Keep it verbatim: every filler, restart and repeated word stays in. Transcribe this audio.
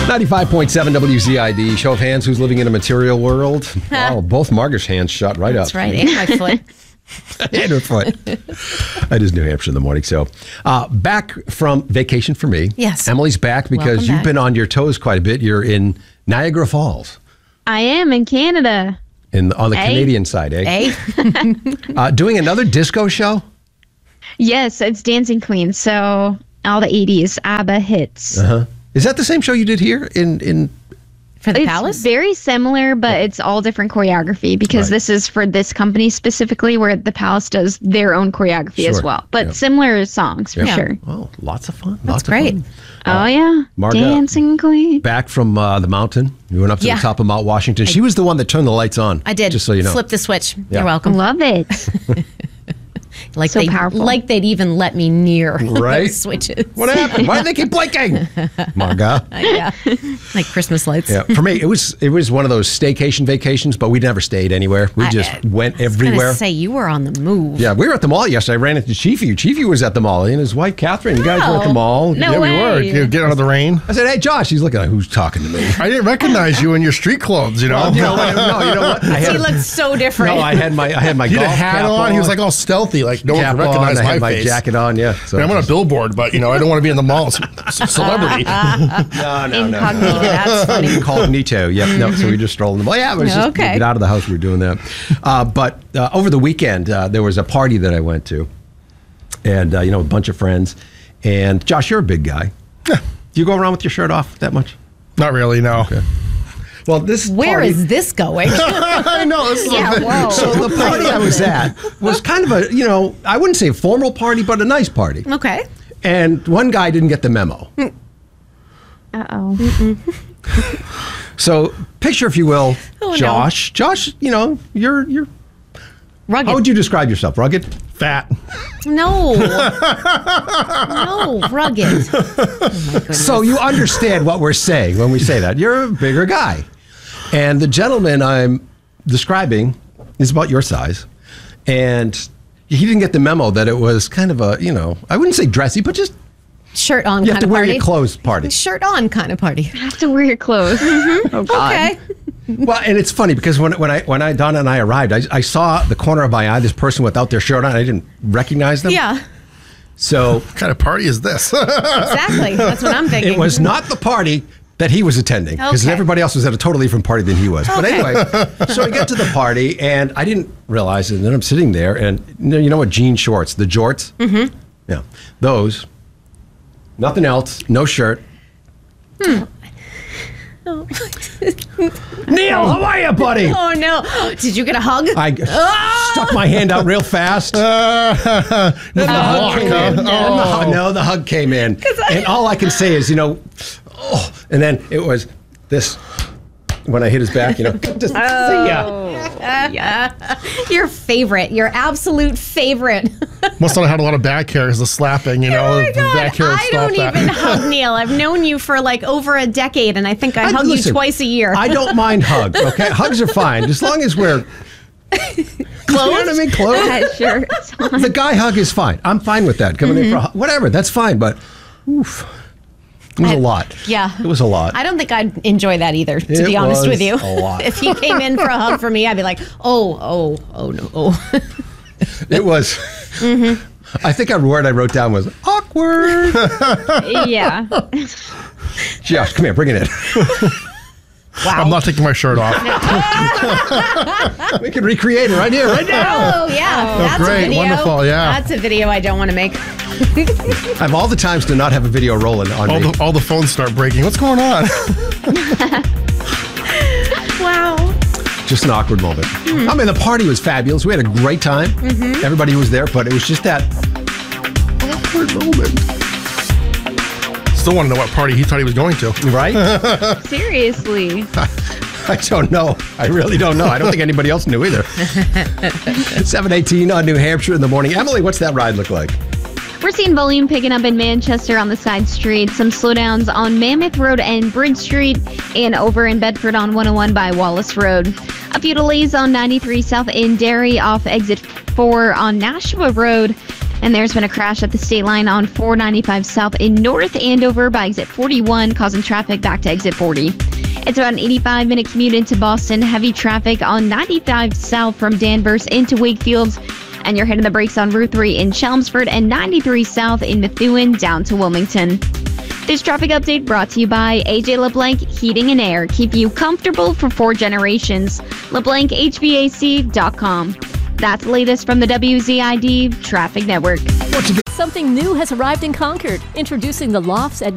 ninety-five point seven W Z I D. Show of hands, who's living in a material world? Wow, both Margaret's hands shot right That's up. That's right, and my foot. And her foot. That is New Hampshire in the morning. So uh, back from vacation for me. Yes. Emily's back because Welcome you've back. been on your toes quite a bit. You're in Niagara Falls. I am in Canada. In On the Hey. Canadian side, eh? Hey. uh, doing another disco show? Yes, it's Dancing Queen. So all the eighties ABBA hits. Uh-huh. Is that the same show you did here in... in For the It's palace? very similar, but it's all different choreography because Right. this is for this company specifically, where the palace does their own choreography Sure. as well. But Yeah. similar songs for Yeah. sure. Oh, lots of fun. That's lots great. Of fun. Oh yeah, Marga- Dancing Queen. Back from uh, the mountain. You went up to Yeah. the top of Mount Washington. She was the one that turned the lights on. I did. Just so you know. Flip the switch. Yeah. You're welcome. Love it. Like So they, powerful. Like they'd even let me near Right? those switches. What happened? Why did they keep blinking? Marga. Yeah. Like Christmas lights. Yeah, for me, it was it was one of those staycation vacations, but we never stayed anywhere. We I- just I went I was everywhere. gonna say you were on the move. Yeah, we were at the mall yesterday. I ran into Chiefy. Chiefy was at the mall. He and his wife, Catherine. You guys were at the No. mall. No Yeah, we way. were. You get out of the rain. I said, hey, Josh. He's looking like, who's talking to me? I didn't recognize you in your street clothes, you know? Well, you know what? No, you know what? I had, He looked so different. no, I had my I had my He had a golf hat cap on. He was like all stealthy, like no one cap could on. recognize I my had my face. jacket on. Yeah. So And I'm on a billboard, but you know, I don't want to be in the mall. It's it's a celebrity. no, no, no. Incognito. That's funny. Incognito. Yep. No. So we just strolled in the mall. Yeah. It was just Okay. get out of the house. We were doing that. Uh, but uh, over the weekend, uh, there was a party that I went to, and uh, you know, a bunch of friends. And Josh, you're a big guy. Yeah. Do you go around with your shirt off that much? Not really, no. Well, this Where party, is this going? I know. This is Yeah, a, whoa. So the party I was at was kind of a, you know, I wouldn't say a formal party, but a nice party. Okay. And one guy didn't get the memo. Uh oh. So picture, if you will, Oh, no. Josh. Josh, you know, you're you're. Rugged. How would you describe yourself? Rugged? fat. No. No, rugged. Oh my goodness. So you understand what we're saying when we say that. You're a bigger guy. And the gentleman I'm describing is about your size. And he didn't get the memo that it was kind of a, you know, I wouldn't say dressy, but just Shirt on you kind have to of wear party. your clothes party. Shirt on kind of party. You have to wear your clothes. Oh God. Okay. Well, and it's funny because when when I when I Donna and I arrived, I, I saw the corner of my eye this person without their shirt on. I didn't recognize them. Yeah. So What kind of party is this? Exactly. That's what I'm thinking. it was not the party that he was attending because Okay. everybody else was at a totally different party than he was. But Okay. anyway, so I get to the party and I didn't realize it. And then I'm sitting there and you know, you know what? Jean shorts, the jorts. Mm-hmm. Yeah, those. Nothing else. No shirt. Hmm. Neil, how are you, buddy? Oh no! Did you get a hug? I stuck my hand out real fast. Uh, Then the hug walk, came huh? in. Then the hug- no, the hug came in. And all I can say is, you know, oh, and then it was this when I hit his back, you know, good to see ya. Your favorite. Your absolute favorite. Must not have had a lot of back hair because the slapping, you know, Oh my the God. back hair would I stop don't that. even hug Neil. I've known you for like over a decade, and I think I, I- hug listen, you twice a year. I don't mind hugs, okay? Hugs are fine, as long as we're close. You know what I mean? Close. That shirt. The guy hug is fine. I'm fine with that. Coming in for a hug, whatever, that's fine. But, oof, it was I- a lot. yeah. It was a lot. I don't think I'd enjoy that either, to It be honest was with you. a lot. If he came in for a hug for me, I'd be like, oh, oh, oh no, oh. It was. Mm-hmm. I think a word I wrote down was awkward. Yeah. Josh, come here, bring it in. Wow. I'm not taking my shirt off. We can recreate it right here, right now. Oh yeah, that's great, a video. wonderful, yeah. That's a video I don't want to make. I have all the times to not have a video rolling on All me. the, all the phones start breaking. What's going on? Wow. Just an awkward moment. I mean, the party was fabulous. We had a great time. Everybody was there, but it was just that awkward moment. Still want to know what party he thought he was going to. Right? Seriously. I don't know. I really don't know. I don't think anybody else knew either. seven eighteen on New Hampshire in the morning. Emily, what's that ride look like? We're seeing volume picking up in Manchester on the side streets, some slowdowns on Mammoth Road and Bridge Street, and over in Bedford on one oh one by Wallace Road. A few delays on ninety-three South in Derry off exit four on Nashua Road. And there's been a crash at the state line on four ninety-five South in North Andover by exit forty-one, causing traffic back to exit forty. It's about an eighty-five minute commute into Boston. Heavy traffic on ninety-five South from Danvers into Wakefield. And you're hitting the brakes on Route three in Chelmsford and ninety-three South in Methuen down to Wilmington. This traffic update brought to you by A J LeBlanc Heating and Air. Keep you comfortable for four generations. LeBlanc H V A C dot com. That's the latest from the W Z I D Traffic Network. Something new has arrived in Concord. Introducing the Lofts at